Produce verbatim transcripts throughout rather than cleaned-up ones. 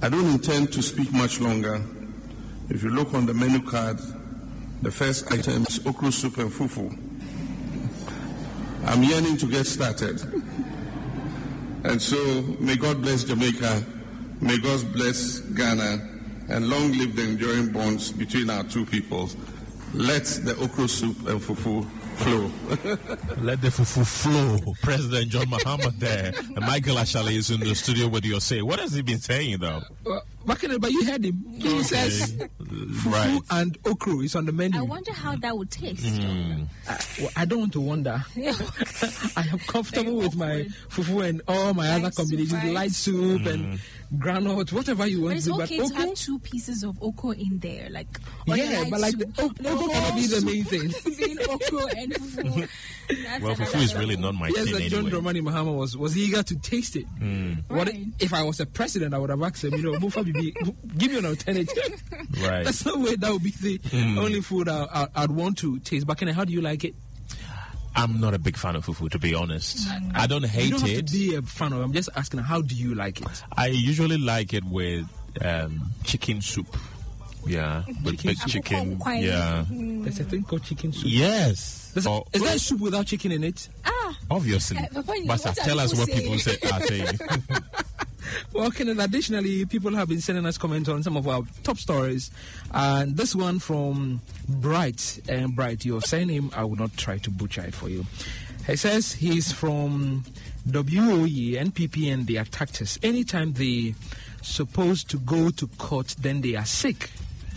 I don't intend to speak much longer. If you look on the menu card, the first item is okra soup and fufu. I'm yearning to get started. And so, may God bless Jamaica, may God bless Ghana, and long live the enduring bonds between our two peoples. Let the okra soup and fufu flow. Let the fufu flow. President John Mahama there. And Michael Ashale is in the studio with your say. What has he been saying, though? Uh, but you heard him. He okay. says fufu right. and okra is on the menu. I wonder how that would taste. Mm. I, well, I don't want to wonder. I am comfortable with my fufu and all my light other combinations. Soup, right? Light soup mm. and granite, whatever you want. But it's to okay but to have two pieces of okra in there. like Yeah, but like soup. the okra no, cannot be the main thing. Being okra and fufu. Well, fufu is really not my yes, thing anyway. John Dramani Mahama was, was eager to taste it. Mm. What right. if I was a president? I would have asked him, you know, Mufa Bibi, give me an alternative. Right. There's no way that would be the mm. only food I, I, I'd want to taste. But how do you like it? I'm not a big fan of fufu, to be honest. Mm. I don't hate you don't have it. To be a fan of. I'm just asking, how do you like it? I usually like it with um, chicken soup. Yeah, with chicken big soup. chicken. Yeah, there's a thing called chicken soup. Yes. Or, is there a soup without chicken in it? Ah, obviously. Uh, but tell us what people say, are saying. Well, Kenneth, additionally, people have been sending us comments on some of our top stories. And this one from Bright. And Bright, your surname, I will not try to butcher it for you. He says he's from W O E, N P P, and they attacked us. Anytime they supposed to go to court, then they are sick.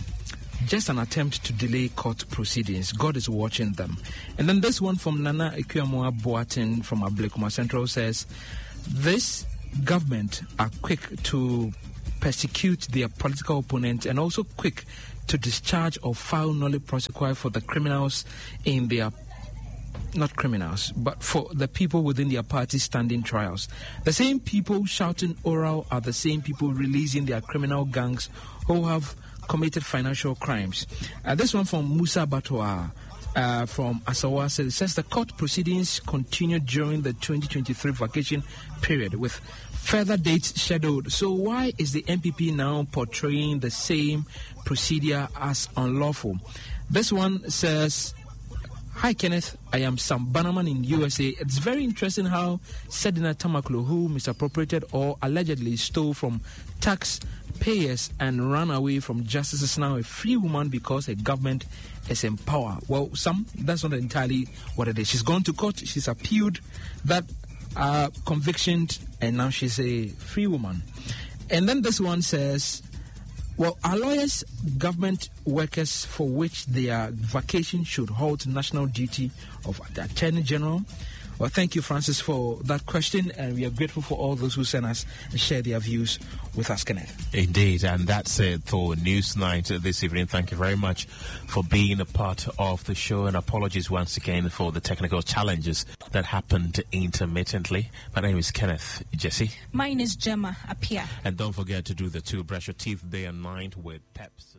Just an attempt to delay court proceedings. God is watching them. And then this one from Nana Ekuamoa Boatin from Ablekuma Central says, this government are quick to persecute their political opponents and also quick to discharge or file nullity prosequi for the criminals in their not criminals, but for the people within their party standing trials. The same people shouting oral are the same people releasing their criminal gangs who have committed financial crimes. Uh, this one from Musa Batoa uh, from Asawa says, says the court proceedings continued during the twenty twenty-three vacation period with further dates scheduled. So why is the N P P now portraying the same procedure as unlawful? This one says, hi Kenneth, I am Sam Bannerman in U S A. It's very interesting how Sedina Tamaklo, who misappropriated or allegedly stole from taxpayers and ran away from justice, is now a free woman because a government is in power. Well, Sam, that's not entirely what it is. She's gone to court, she's appealed that uh, conviction, and now she's a free woman. And then this one says, well, are lawyers government workers for which their vacation should halt national duty of the Attorney General? Well, thank you, Francis, for that question, and we are grateful for all those who send us and share their views with us, Kenneth. Indeed, and that's it for Newsnight this evening. Thank you very much for being a part of the show, and apologies once again for the technical challenges that happened intermittently. My name is Kenneth Jesse. Mine is Gemma Apia. And don't forget to do the two, brush your teeth day and night with Peps.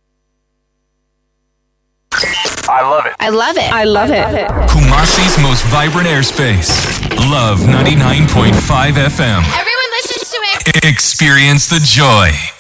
I love it. I love it. I love it. Kumasi's most vibrant airspace. Love ninety-nine point five F M. Everyone listens to it. Experience the joy.